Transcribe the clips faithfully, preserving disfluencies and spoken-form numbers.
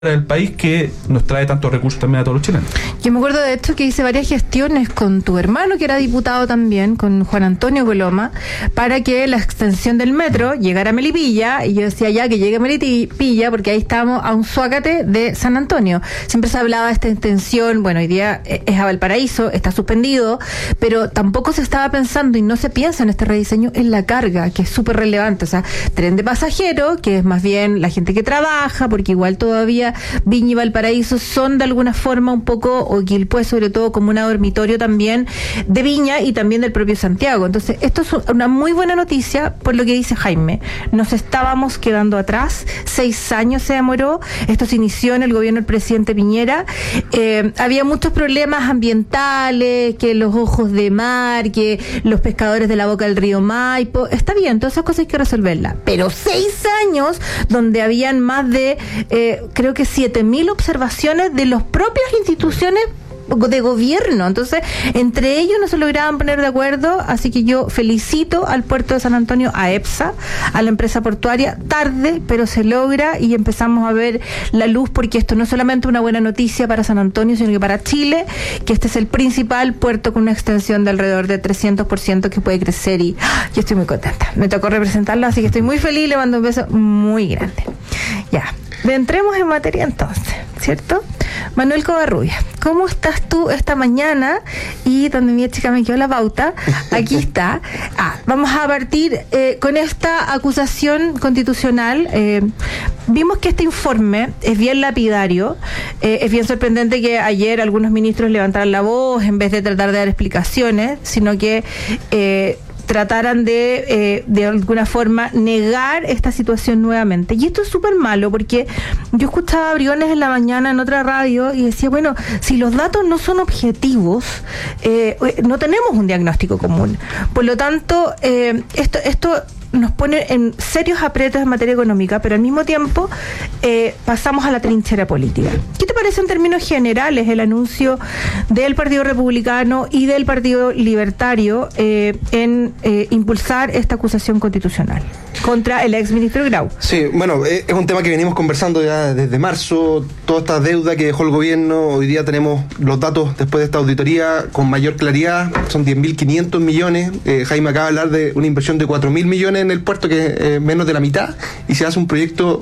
del país que nos trae tantos recursos también a todos los chilenos. Yo me acuerdo de esto que hice varias gestiones con tu hermano, que era diputado también, con Juan Antonio Coloma, para que la extensión del metro llegara a Melipilla, y yo decía ya que llegue a Melipilla, porque ahí estamos a un zuacate de San Antonio. Siempre se hablaba de esta extensión, bueno, hoy día es a Valparaíso, está suspendido, pero tampoco se estaba pensando, y no se piensa en este rediseño, en la carga, que es súper relevante. O sea, tren de pasajeros, que es más bien la gente que trabaja, porque igual todavía Viña y Valparaíso son de alguna forma un poco, o Quilpué sobre todo, como un dormitorio también de Viña y también del propio Santiago. Entonces, esto es una muy buena noticia por lo que dice Jaime. Nos estábamos quedando atrás, seis años se demoró, esto se inició en el gobierno del presidente Piñera, eh, había muchos problemas ambientales, que los ojos de mar, que los pescadores de la boca del río Maipo, está bien, todas esas cosas hay que resolverlas, pero seis años donde habían más de, eh, creo que siete mil observaciones de las propias instituciones de gobierno. Entonces, entre ellos no se lograban poner de acuerdo, así que yo felicito al puerto de San Antonio, a EPSA, a la empresa portuaria, tarde, pero se logra y empezamos a ver la luz, porque esto no es solamente una buena noticia para San Antonio, sino que para Chile, que este es el principal puerto con una extensión de alrededor de trescientos por ciento que puede crecer, y ¡ah! Yo estoy muy contenta. Me tocó representarla, así que estoy muy feliz, le mando un beso muy grande. Ya, entremos en materia entonces, ¿cierto? Manuel Covarrubias, ¿cómo estás tú esta mañana? Y donde mi chica me quedó la pauta, aquí está. Ah, vamos a partir eh, con esta acusación constitucional. Eh, vimos que este informe es bien lapidario, eh, es bien sorprendente que ayer algunos ministros levantaran la voz en vez de tratar de dar explicaciones, sino que eh, trataran de, eh, de alguna forma, negar esta situación nuevamente. Y esto es súper malo, porque yo escuchaba a Briones en la mañana en otra radio y decía, bueno, si los datos no son objetivos, eh, no tenemos un diagnóstico común. Por lo tanto, eh, esto, esto nos pone en serios aprietos en materia económica, pero al mismo tiempo eh, pasamos a la trinchera política. ¿Qué te parece en términos generales el anuncio del Partido Republicano y del Partido Libertario eh, en eh, impulsar esta acusación constitucional contra el exministro Grau? Sí, bueno, es un tema que venimos conversando ya desde marzo, toda esta deuda que dejó el gobierno. Hoy día tenemos los datos después de esta auditoría con mayor claridad, son diez mil quinientos millones. eh, Jaime acaba de hablar de una inversión de cuatro mil millones en el puerto, que es eh, menos de la mitad, y se hace un proyecto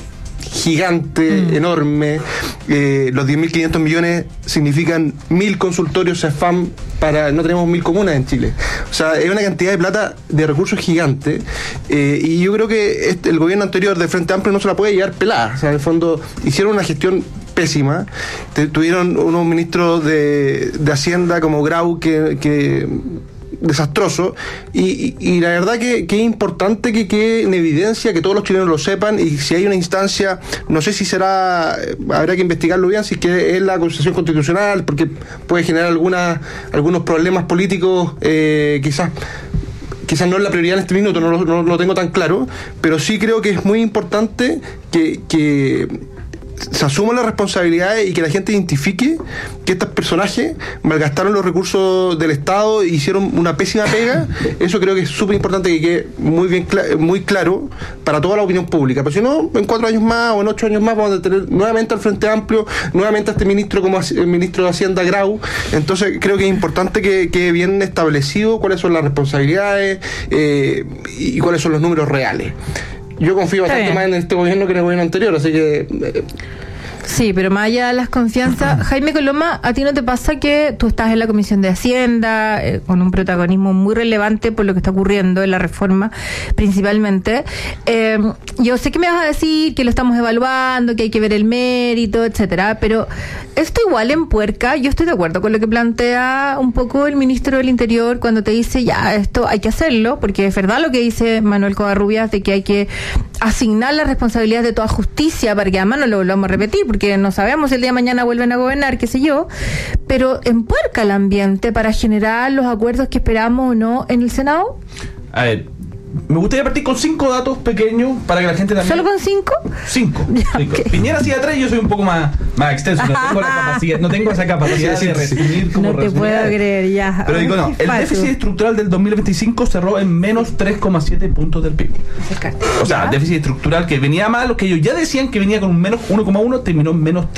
gigante, mm. enorme. Eh, los diez mil quinientos millones significan mil consultorios CEFAM, para, no tenemos mil comunas en Chile. O sea, es una cantidad de plata, de recursos gigante, eh, y yo creo que este, el gobierno anterior de Frente Amplio no se la puede llevar pelada. O sea, en el fondo hicieron una gestión pésima. Te, tuvieron unos ministros de, de Hacienda como Grau que, que desastroso, y, y, y la verdad que, que es importante que quede en evidencia, que todos los chilenos lo sepan, y si hay una instancia, no sé si será, habrá que investigarlo bien, si es que es la acusación constitucional, porque puede generar alguna, algunos problemas políticos, eh, quizás quizás no es la prioridad en este minuto, no lo, no lo tengo tan claro, pero sí creo que es muy importante que, que se asuman las responsabilidades y que la gente identifique que estos personajes malgastaron los recursos del Estado e hicieron una pésima pega. Eso creo que es súper importante que quede muy bien cl- muy claro para toda la opinión pública. Pero si no, en cuatro años más o en ocho años más vamos a tener nuevamente al Frente Amplio, nuevamente a este ministro como el ministro de Hacienda Grau. Entonces creo que es importante que quede bien establecido cuáles son las responsabilidades eh, y cuáles son los números reales. Yo confío bastante más en este gobierno que en el gobierno anterior, así que... Eh, Sí, pero más allá de las confianzas, Jaime Coloma, ¿a ti no te pasa que tú estás en la Comisión de Hacienda, eh, con un protagonismo muy relevante por lo que está ocurriendo en la reforma, principalmente? Eh, yo sé que me vas a decir que lo estamos evaluando, que hay que ver el mérito, etcétera, pero esto igual en puerca. Yo estoy de acuerdo con lo que plantea un poco el ministro del Interior cuando te dice, ya, esto hay que hacerlo, porque es verdad lo que dice Manuel Covarrubias, de que hay que asignar las responsabilidades de toda justicia para que además no lo volvamos a repetir, porque no sabemos si el día de mañana vuelven a gobernar, qué sé yo, pero empuerca el ambiente para generar los acuerdos que esperamos o no en el Senado. A ver, me gustaría partir con cinco datos pequeños para que la gente también... ¿Solo con cinco? Cinco. Ya, cinco. ok. Piñera hacía tres, yo soy un poco más, más extenso. No tengo, la capacidad, no tengo esa capacidad Sí, sí, de sí. resumir como No te resumir. puedo creer, ya. Pero digo, no, Qué el fácil. déficit estructural del dos mil veinticinco cerró en menos tres coma siete puntos del P I B. Acercarte. O sea, Ya. déficit estructural que venía mal, lo que ellos ya decían que venía con un menos uno coma uno, terminó en menos